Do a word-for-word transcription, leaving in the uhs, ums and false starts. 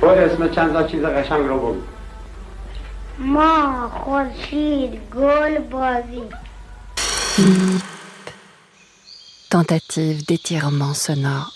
اسم چند تا چیز قشنگ رو بگو. ما، خورشید، گل، بازی. Tentative d'étirement sonore